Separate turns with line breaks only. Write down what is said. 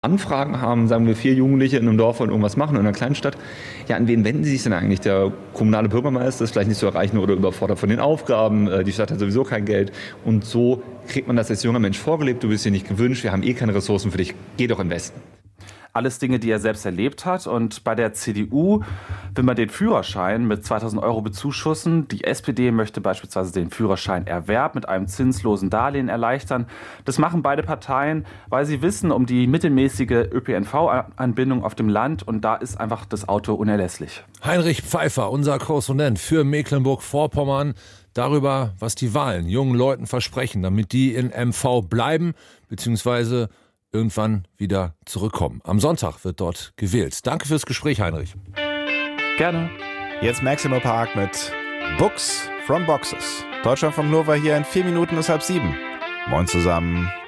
Anfragen haben, sagen wir 4 Jugendliche in einem Dorf wollen irgendwas machen, in einer Kleinstadt. Ja, an wen wenden sie sich denn eigentlich? Der kommunale Bürgermeister ist vielleicht nicht zu erreichen oder überfordert von den Aufgaben. Die Stadt hat sowieso kein Geld. Und so kriegt man das als junger Mensch vorgelebt. Du bist hier nicht gewünscht, wir haben keine Ressourcen für dich. Geh doch in den Westen.
Alles Dinge, die er selbst erlebt hat. Und bei der CDU will man den Führerschein mit 2.000 € bezuschussen. Die SPD möchte beispielsweise den Führerscheinerwerb mit einem zinslosen Darlehen erleichtern. Das machen beide Parteien, weil sie wissen um die mittelmäßige ÖPNV-Anbindung auf dem Land. Und da ist einfach das Auto unerlässlich.
Heinrich Pfeiffer, unser Korrespondent für Mecklenburg-Vorpommern, darüber, was die Wahlen jungen Leuten versprechen, damit die in MV bleiben bzw. irgendwann wieder zurückkommen. Am Sonntag wird dort gewählt. Danke fürs Gespräch, Heinrich.
Gerne.
Jetzt Maximo Park mit Books from Boxes. Deutschlandfunk Nova hier in 4 Minuten bis 6:30. Moin zusammen.